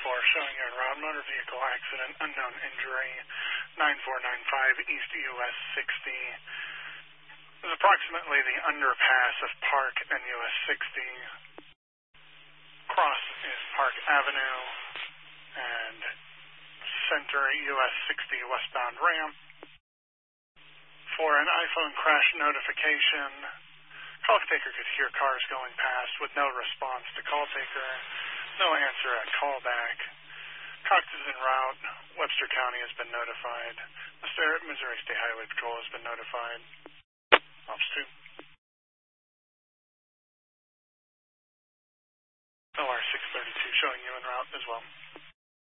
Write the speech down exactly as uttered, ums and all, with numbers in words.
four showing you en route motor vehicle accident, unknown injury, nine four nine five East U S sixty. This is approximately the underpass of Park and U S sixty. Cross is Park Avenue and center U S sixty westbound ramp. For an iPhone crash notification, call taker could hear cars going past with no response to call taker, no answer at callback. Cox is en route. Webster County has been notified. Mister Missouri State Highway Patrol has been notified. Officer two.